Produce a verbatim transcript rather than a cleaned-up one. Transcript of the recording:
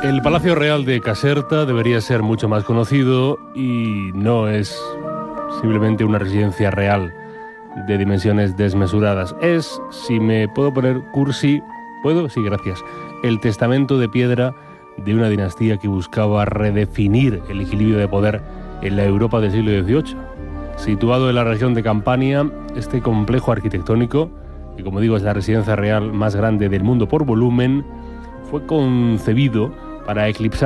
El Palacio Real de Caserta debería ser mucho más conocido y no es simplemente una residencia real de dimensiones desmesuradas. Es, si me puedo poner cursi, ¿puedo? Sí, gracias. El testamento de piedra de una dinastía que buscaba redefinir el equilibrio de poder en la Europa del siglo dieciocho. Situado en la región de Campania, este complejo arquitectónico, que como digo es la residencia real más grande del mundo por volumen, fue concebido para eclipsar